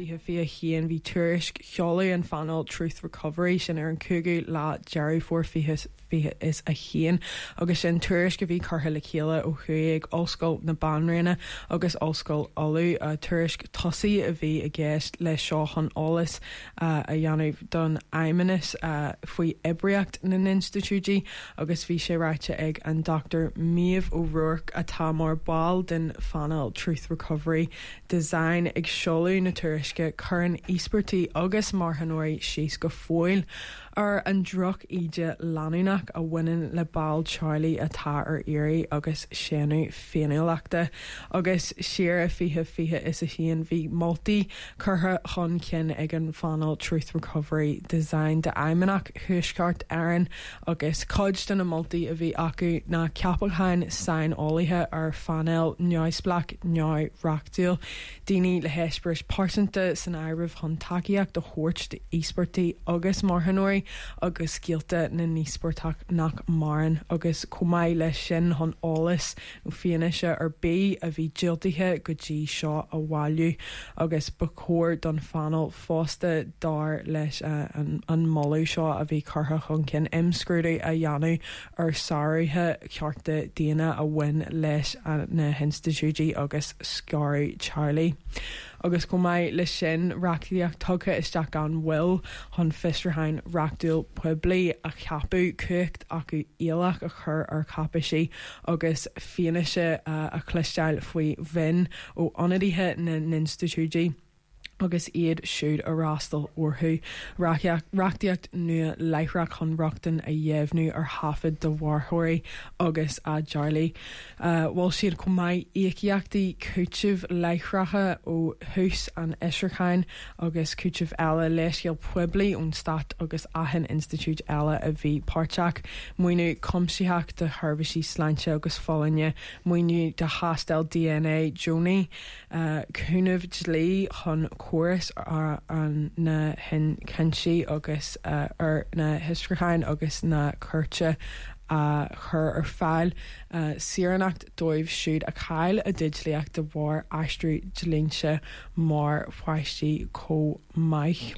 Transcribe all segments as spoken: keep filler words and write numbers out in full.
fihe fihe hien vi tuirisk Chiolu and fanal Truth Recovery sin ar an cúgu lá Jerry for fihe fihe is a hien agus sin tuirisk go vi cartha le chéile ó chuig Oscail na Banrína agus Oscail Olú a tuirisk tosaí a bhí a gceist le seo hon ólas uh, a dhéanamh don aiminis uh, faoi ibriacht na institútí agus bhí sé ráite ag an Doctor Maeve O'Rourke a támór ball den fanal Truth Recovery design ag seolú na tuiriske churan íspertí agus marhanóirí síos go fóil ar an droch ide lanúnach a bhainean le ball Charlie atá ar éirí agus séanú féinúachta agus siar a fihe fihe is a híon bhí moltúltaí curtha chun cin ag an fanal Truth Recovery design de aimimeach thuisceart airan agus cod den na moltúltaí a bhí acu na ceapalchain sain álaithe ar fanel neoisblach neo reachtail daoine le heispris pásanta san áirimh chun takeíocht do chóirt de íspertí agus marhanóirí agus cíalta na níosportach nach maran agus cumáid le sin hon ólas nó fianaise ar bé a bhí díaltaithe go dtí seo a bháiliú agus bacóir don fanal fásta dar leis uh, an, an molú seo a bhí cartha chun cin imscrúdaí a dheanú ar sáirithe cearta daana a bhain leis uh, na institútí agus scáirí Charlie. Agus go mai le sin reachtaíocht tugtha isteach an bhfuil chun fistrahain reachtail poiblí a cheapú cuacht acu éalach a chur ar capisi agus fianaise uh, a cluisteil faoi bhin ó ionadaithe na institútí agus iad siúd a rástal orthú reachtaíocht nua leithreach chun reachtain a dhéimhnú ar hafid do bharthóirí agus a Charlie. Bhil uh, siad go mbeidh íochaíochtaí cúitimh leithreacha ó thús an Isirchain agus cúitimh eile leiscéal poiblí ón Stát agus Aithin Institute eile a bhí páirteach muoinú comsaíocht de thurbaisí sláinte agus fáinne muoinú de hastal D N A Joanie uh, cúnamh dlí chun chóras ar an na hin cinsi agus uh, ar na Hisrachain agus na curte a chur ar fáil uh, siaranacht dóibh siúd a chail a diglaíocht de bhór aistrú dlínse mar fhaistí có maith.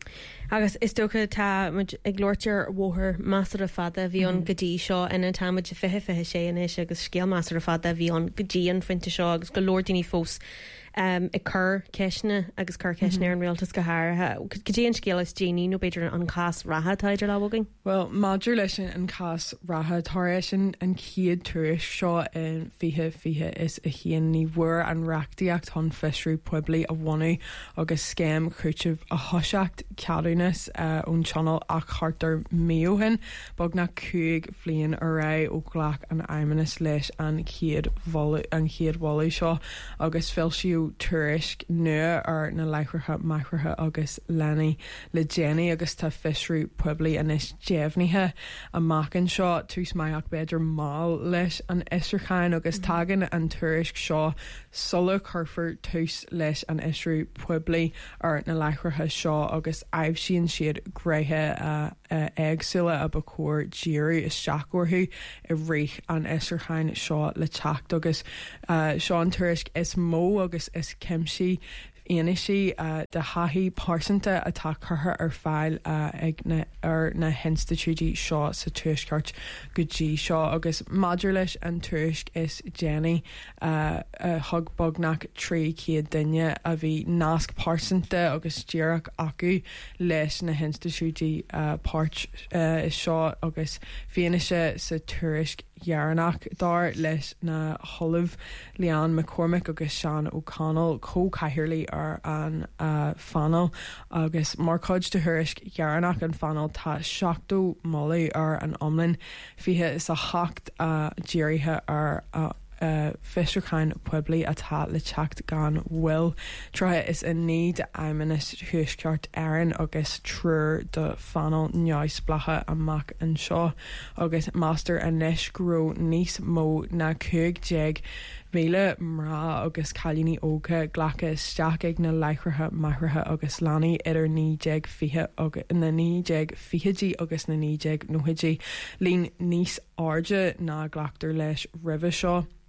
Agus is tócha tá ag glóirtear bmhthar measar a fada bhí an godí seo ina táid de fihe fihe sé inis agus scéal measar a fada bhí an godí an fointe seo agus go lordaoine fós um, i chur ceisne agus chur ceisne an réaltas go háirithe. Go dtí an scéal is déanaí nó beidir an cás ratha taidir lábhagan? Well, maidir leis an cás ratha táir sin an ciad tuairis seo in fihe fihe is a chéan ní bhuair an reachtaíocht chun fisriú poiblí a bhhainú agus scéim cúitimh a thoiseacht ceadúnas ón channel ach chartar méohan bog na cúig bblion a rá ó ghlach an aimimenas leis an chiad an chiad bhálaí seo agus feilsiú tuairisc nua ar na leithreacha maithreacha agus lenaí le déanaí agus tá fisriú poiblí inis déimhnithe amachchan seo tús maiach beidir máil leis an Isirchain agus tagan an tuairisc seo sulla churfar tús leis an Isriú poiblí ar na leithreacha seo agus aibh síon siad greithe uh, uh, agsúla a bacóir díirú is seaachorthú i rith an Isirchain seo le teacht agus uh, seo an tuairisc is mó agus is cimsí Aoinisí uh, de hathí pásanta atá curtha ar fáil uh, ag na, ar na institútí seo sa tuaisceart go dtí seo agus maidir leis an tuaisc is déanaí uh, uh, thug bognach trí céad duine a bhí nasc pásanta agus díreach acu leis na institútí uh, páirt uh, is seo agus féanaise sa tuaisc Yarnach dar leis na Holliv Leanne McCormick agus Sean O'Connell co-caithirlí ar an uh, fanal agus mar cod de thuirisc Yarnach an fanal tá seachtó molú ar an omlin fihe is a hacht uh, díirithe ar uh, Uh, Fisherchain poiblí atá le teacht gan bhfuil trotha is in ní de aimimenas thuisceart airan agus trúr de fanal neoisblacha amach an seo agus master inis gró níos mó na cúig déag méle mrá agus cailíní óga ghlacha isteach ag na leithreacha maithreacha agus leanaí idir ní déag fiche agus na ní déag fichidí agus na ní déag nóidí lín níos áirde ná ghlaachtar leis ribhe seo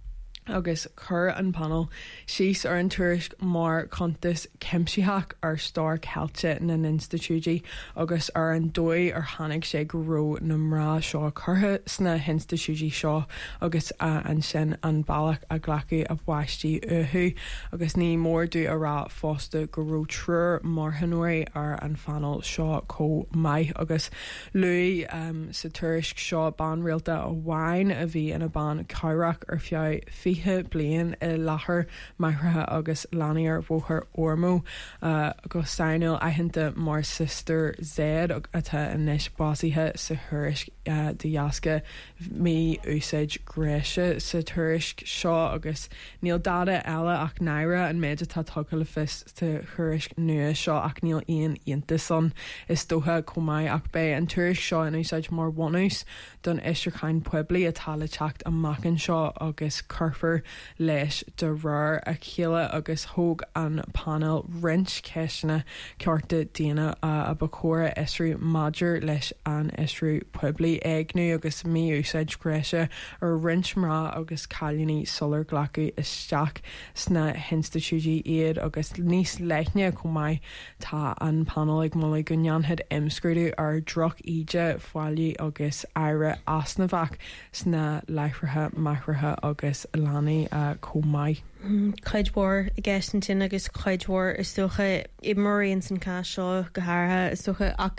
agus chur an panel síos ar an tuairisc mar contas cimsítheach ar stór ceilte na institúidí agus ar an dói ar tháinig sé go ró na mrá seo curtha sna institúidí seo agus uh, an sin an bailach a ghlacu a bhaistí uthú agus ní mór dú a rá fásta go ró trúr marthanóirí ar an fanal seo có maith agus luí um, sa tuairisc seo ban rialta a bhain a bhí ina ban cairach ar fiú fi blian i láthair maithrethe agus leanaíar bhóthar ormó uh, agus saoineáil aitheanta mar sister Zed atá inis básaithe sa thuairisc uh, de dheasca mí úsáid gréise sa thuairisc seo agus níl dada eile ach naire an méid atá tugadh le fis sa thuairisc nua seo ach níl aon ionta son is dótha commáid ach bé an tuairisc seo in úsáid mar bhunús don Istrachan Puebli atá le teacht amachchan seo agus curfar leis de rár a chéile agus thóg an panel rint ceisina cearta daana uh, a bacóra isrú Maidir leis an isrú Puebli éagnú agus mí úsáid gréise ar rint mrá agus cailíní solar glacu isteach sna institúidí iad agus níos leithne commáid tá an panel ag mula go neanhead imscrúdú ar droch ide fáilí agus aire asnamhach sna leithrethe maithrethe agus lánaí a commáid. Caidhór i gceist an tin agus caidhór is socha i maríonn san cá seo go háirithe is socha ach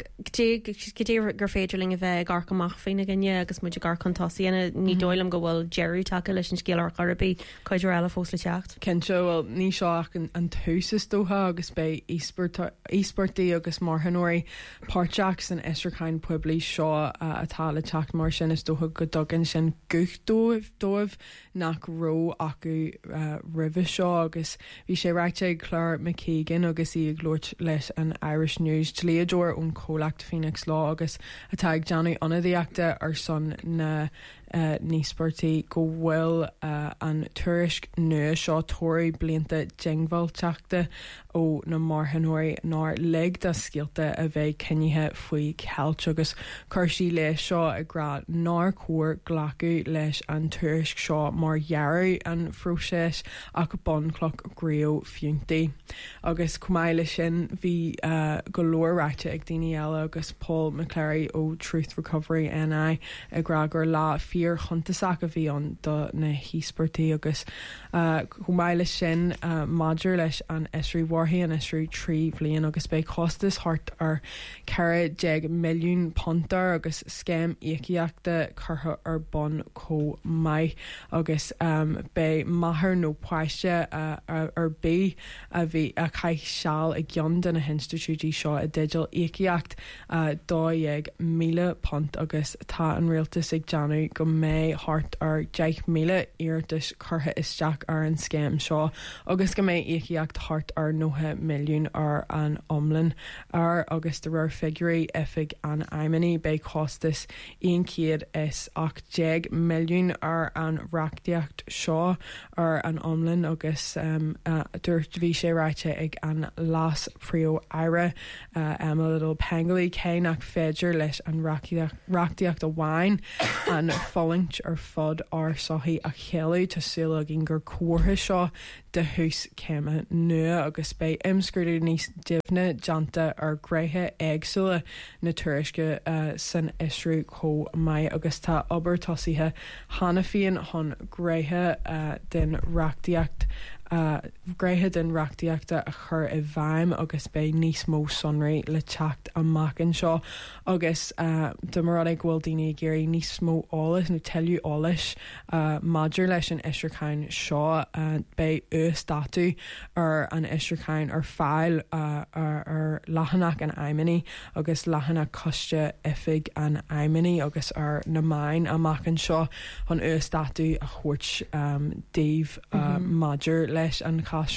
dé gur féidirling a bheith gar goach féin a gine agus muidir gar contáíana ní dóilm go bhfuil Jerry take leis an scéal ar chorabí caidhór eile fós le teacht. Cin seo bhfuil ní seoach an túsas dótha agus bé ísportaí agus marthanóirí páirteach san Istrachan Puebli seo atá le teacht mar sin is dótha go dogan sin guchtdóibh dóibh nach ró acu ribh seo agus bhí sé ráite Claire McKagan agus í glóirt leis an Irish News tléadúir ón cólacht Phoenix Law agus atá ag deanú ionadaíochta ar son na Uh, níosportaí go bhfuil uh, an tuairisc nua seo tóirí blianta dingmhailte ó na marthanóirí ná le de scialta a bheith cinnithe faoi ceilt agus chuirsí leis seo a grad ná cuair glacu leis an tuairisc seo mar dhearú an phróiseas ach boncloch gréo fiúntaí agus cumáile sin bhí uh, go leorráite ag daoine eile agus Paul McClary ó Truth Recovery N I a gragur lá fíor chuntasach a bhí an do na hísportaí agus chumáile sin Maidir leis an isrú mhorthaí an isrú trí bblion agus bé costas hart ar ceithre déag milliún puntar agus scéim éiciaachta curtha ar bon có maith agus um, bé maithar nó páiste uh, ar, ar bé a bhí a caiith seall i gcionn den na institúidí seo a digital éiciacht uh, dóag míle punt agus tá an rialtas ag deanú go mé hart ar deich míle iartas curtha isteach ar an scéim seo agus go mé éiciacht hart ar nove milliún ar an omlan ar agus de rur figurí ifig an aimimení bé costas on céad is ach deag milliún ar an reachtaíocht seo ar an omlan agus um, uh, dúirt bhí sé ráite ag an las frio aire uh, am a little pangolí cé nach féidir leis an reachtaíocht a bhain an fálingt ar fod ar sothí a chéalaú tásúla gin gur cuatha seo de hús céime nua agus bé imscrúdú níos dimhne deanta ar gréithe éagsúla na tuairisce uh, san isrú có mai agus tá obair tosaithe hána fion hon gréithe uh, den reachtaíocht Uh, gréithe den reachtaíochta a chur i bhaim agus bé níos mó sonraí le teacht amachchan seo agus uh, de mar ag bhfuil daoine géirí níos mó álas nó teilú álas uh, Maidir leis an Istrachan seo uh, bé u statú ar an Istrachan ar fáil uh, ar, ar lehanach an aimimení agus lehanach coiste ifig an aimimení agus ar na main amachchan seo chun u statú a chuirt um, Dave uh, mm-hmm. Maidir leis an cá seo.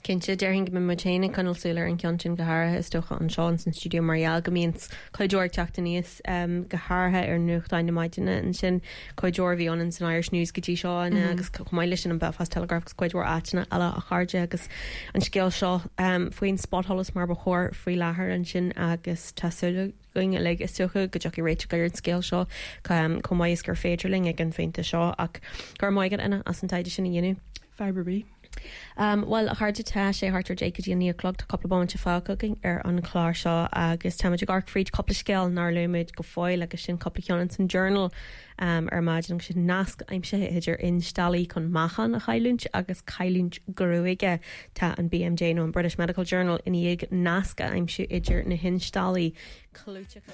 Cinse deirhin go mu chéna canalsúlar an ceantin gothartha is stocha an seán san Studio Marial go míns chuidúir teachta níos gothartha ar nuachtáin na maidine an sin chuidúir bhí an san Irish News gotí seo agus chumáile sin an Belfast Telegraph gus chuidúir áitina eile a chairde agus an scéal seo faoin spothollas mar ba chóir faoi láthair an sin agus tasúla going le is tucha go jockey réite goir scéal seo chumáis gur féidirling ag an féinte seo ach gur maigad ina as an taide sin na dhéanú. Fiberbí. Um, well a hard tá sé hartar J K G ní clogt couple bonte fácing ar an chláir seo agus táidir gar fríd couple scéal nar luimiid go fáil agus sin couple san journal um, ar maidin sin nasc aim sé idir instalí chun machan a chailúnt agus chailúnt goruige tá an B M J nó an British Medical Journal in ag nasca aim siú idir na hinstalí clúteach